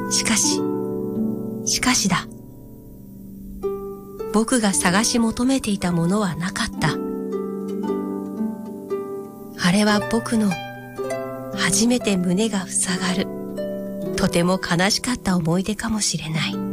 しかしだ。僕が探し求めていたものはなかった。あれは僕の初めて胸が塞がる、とても悲しかった思い出かもしれない。